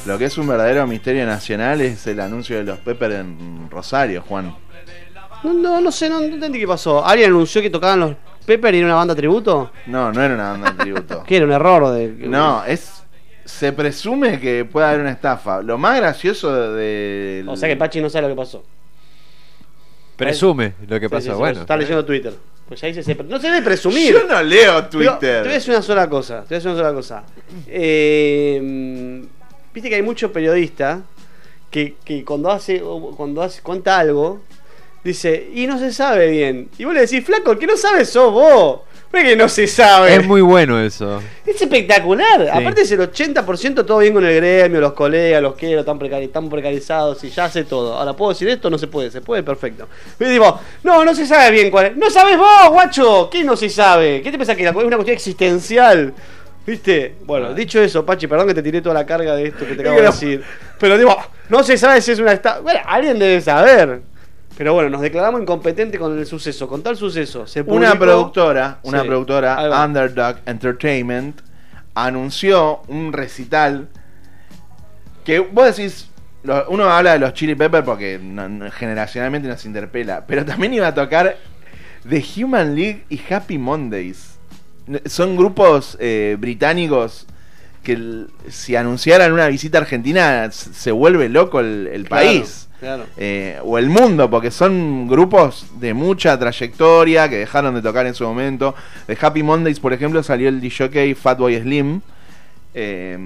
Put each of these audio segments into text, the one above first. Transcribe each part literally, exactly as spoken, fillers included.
Lo que es un verdadero misterio nacional es el anuncio de los Pepper en Rosario, Juan. No, no, no sé, no, no entendí qué pasó. ¿Alguien anunció que tocaban los Pepper y era una banda tributo? No, no era una banda de tributo. ¿Qué era un error? De... No, es... Se presume que puede haber una estafa. Lo más gracioso de... de... O sea que Pachi no sabe lo que pasó. Presume lo que Sí, pasa, sí, sí, bueno. está leyendo Twitter. Pues ya dice, se... no se debe presumir. Yo no leo Twitter. Pero te voy a decir una sola cosa. Te voy a decir una sola cosa. Eh, Viste que hay muchos periodistas que, que cuando hace cuando hace cuenta algo dice y no se sabe bien. Y vos le decís, flaco, el que no sabe sos vos. No es que no se sabe. Es muy bueno eso. Es espectacular. Sí. Aparte es el ochenta por ciento todo bien con el gremio, los colegas, los quiero, están, precari están precarizados y ya sé todo. Ahora, ¿puedo decir esto? No se puede, se puede, perfecto. Y digo, no, no se sabe bien cuál es. No sabes vos, guacho. ¿Qué no se sabe? ¿Qué te pensás que es una cuestión existencial? ¿Viste? Bueno, ah. dicho eso, Pachi, perdón que te tiré toda la carga de esto que te acabo de decir. Pero digo, no se sabe si es una estafa. Bueno, alguien debe saber. Pero bueno, nos declaramos incompetentes con el suceso, con tal suceso. Se publicó... Una productora, una sí. productora, Underdog Entertainment, anunció un recital que vos decís, lo, uno habla de los Chili Peppers porque no, no, generacionalmente nos interpela, pero también iba a tocar The Human League y Happy Mondays. Son grupos eh, británicos que el, si anunciaran una visita a Argentina se vuelve loco el, el claro. país. Claro. Eh, o el mundo, porque son grupos de mucha trayectoria que dejaron de tocar en su momento. De Happy Mondays, por ejemplo, salió el disc-jockey Fatboy Slim. Eh,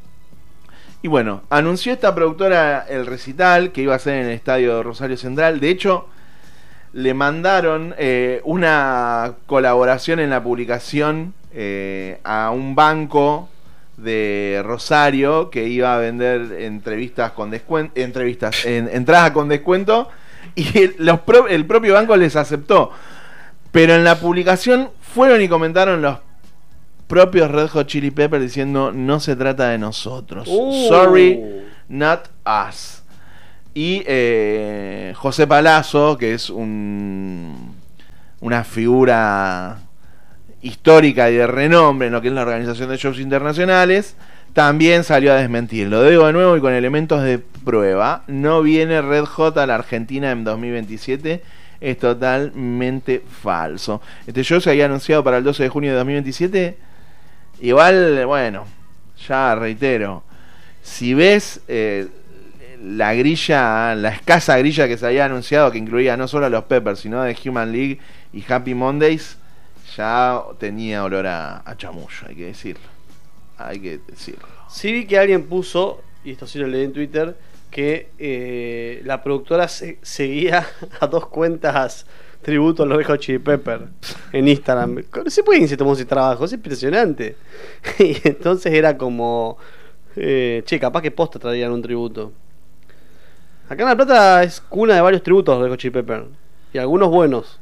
y bueno, anunció esta productora el recital que iba a ser en el estadio Rosario Central. De hecho, le mandaron eh, una colaboración en la publicación eh, a un banco de Rosario que iba a vender entrevistas con descuento, entrevistas, en, entradas con descuento, y el, los pro, el propio banco les aceptó. Pero en la publicación fueron y comentaron los propios Red Hot Chili Peppers diciendo no se trata de nosotros. Uh. Sorry, not us. Y eh, José Palazzo, que es un una figura histórica y de renombre en lo que es la organización de shows internacionales, también salió a desmentir. Lo digo de nuevo y con elementos de prueba: no viene Red Hot a la Argentina en dos mil veintisiete, es totalmente falso. Este show se había anunciado para el doce de junio de dos mil veintisiete. Igual, bueno, ya reitero, si ves eh, la grilla, la escasa grilla que se había anunciado, que incluía no solo a los Peppers, sino de Human League y Happy Mondays, ya tenía olor a, a chamullo, hay que decirlo. Hay que decirlo. Sí vi que alguien puso, y esto sí lo leí en Twitter, que eh, la productora se, seguía a dos cuentas tributo a los Red Hot Chili Peppers en Instagram. No sé por qué se tomó ese trabajo, es impresionante. Y entonces era como, eh, che, capaz que posta traían un tributo. Acá en La Plata es cuna de varios tributos a los Red Hot Chili Peppers, y algunos buenos.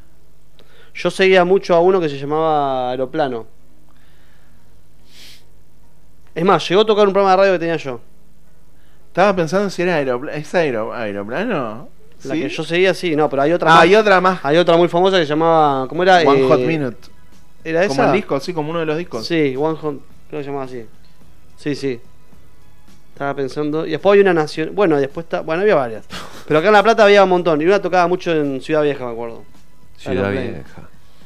Yo seguía mucho a uno que se llamaba Aeroplano. Es más, llegó a tocar un programa de radio que tenía yo. Estaba pensando si era aeroplano. ¿Es aero, aeroplano? La ¿Sí? que yo seguía, sí, no, pero hay otra ah, más. hay otra más. Hay otra muy famosa que se llamaba... ¿Cómo era? One eh, Hot Minute. ¿Era esa? Como el disco, sí, como uno de los discos. Sí, One Hot... Creo que se llamaba así. Sí, sí. Estaba pensando... Y después había una nación... Bueno, después está... Bueno, había varias. Pero acá en La Plata había un montón. Y una tocaba mucho en Ciudad Vieja, me acuerdo. Ciudad Vieja.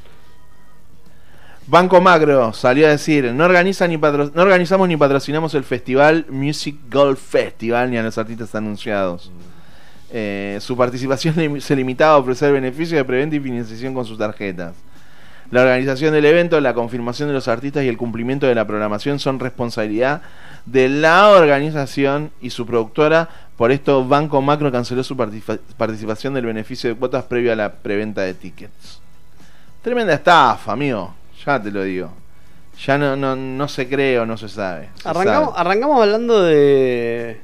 Banco Macro salió a decir: no, organiza ni patro, no organizamos ni patrocinamos el festival Music Golf Festival ni a los artistas anunciados. Mm. Eh, su participación se limitaba a ofrecer beneficios de preventa y financiación con sus tarjetas. La organización del evento, la confirmación de los artistas y el cumplimiento de la programación son responsabilidad de la organización y su productora. Por esto, Banco Macro canceló su participa- participación del beneficio de cuotas previo a la preventa de tickets. Tremenda estafa, amigo. Ya te lo digo. Ya no, no, no se cree o no se sabe. Se arrancamos, sabe. arrancamos hablando de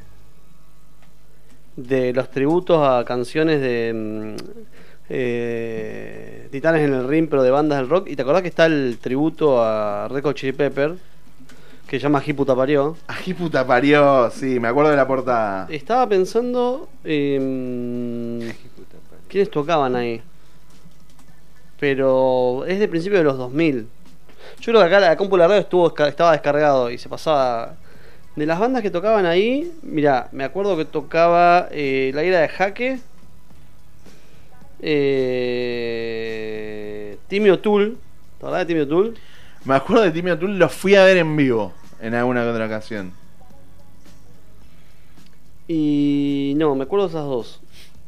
de los tributos a canciones de eh, Titanes en el Ring, pero de bandas del rock. Y te acordás que está el tributo a Red Hot Chili Pepper, que se llama Ají Puta Parió. Ají Puta Parió, sí, me acuerdo de la portada. Estaba pensando eh, quiénes tocaban ahí, pero es de principio de los dos mil. Yo creo que acá la compu de la radio estuvo, estaba descargado y se pasaba De las bandas que tocaban ahí, mira, me acuerdo que tocaba eh, La Ira de Jaque, eh, Timmy O'Toole, ¿te acordás de Timmy O'Toole? Me acuerdo de Timmy O'Toole, los fui a ver en vivo en alguna que otra ocasión. Y no, me acuerdo de esas dos.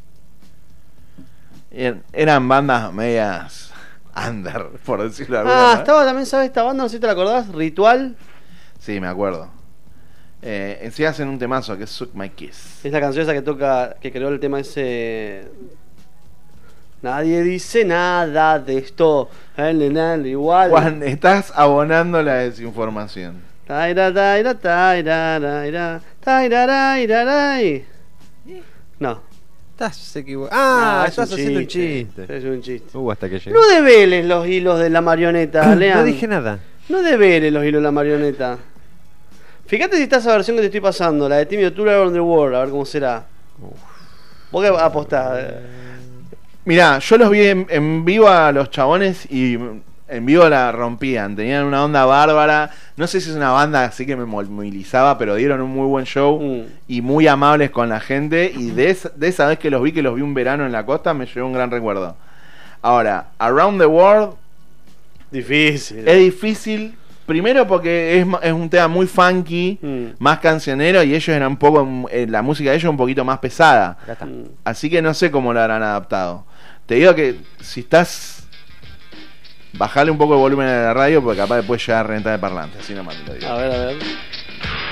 Er- Eran bandas medias under, por decirlo de alguna Ah, manera. estaba también, ¿sabes esta banda? No sé si te la acordás, Ritual. Sí, me acuerdo. Eh, sí hacen un temazo que es Suck My Kiss. Es la canción esa que toca, que creó el tema ese. Nadie dice nada de esto. Igual. Juan, estás abonando la desinformación. Taira, taira, taira, taira, taira, taira, taira. No. Estás equivocado. Ah, No, es estás un haciendo un chiste. chiste. Es un chiste. Uh, hasta que llegué. No develes los hilos de la marioneta, Lean. No dije nada. No develes los hilos de la marioneta. Fíjate si está esa versión que te estoy pasando, la de Timmy O'Toole Around the World, a ver cómo será. ¿Vos qué apostás? Mirá, yo los vi en, en vivo a los chabones y en vivo la rompían. Tenían una onda bárbara. No sé si es una banda así que me movilizaba, pero dieron un muy buen show Mm. y muy amables con la gente. Y de esa, de esa vez que los vi, que los vi un verano en la costa, me llevó un gran recuerdo. Ahora, Around the World Difícil. es difícil. Primero porque es, ma- es un tema muy funky, Mm. más cancionero, y ellos eran un poco, eh, la música de ellos un poquito más pesada. Acá está. Mm. Así que no sé cómo lo habrán adaptado. Te digo que si estás, bajale un poco el volumen de la radio porque capaz después ya a rentar el parlante. Así nomás te lo digo. A ver, a ver.